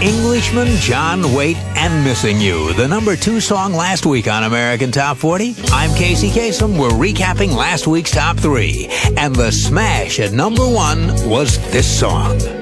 Englishman, John Waite, and Missing You, the number 2 song last week on American Top 40. I'm Casey Kasem. We're recapping last week's Top 3. And the smash at number 1 was this song.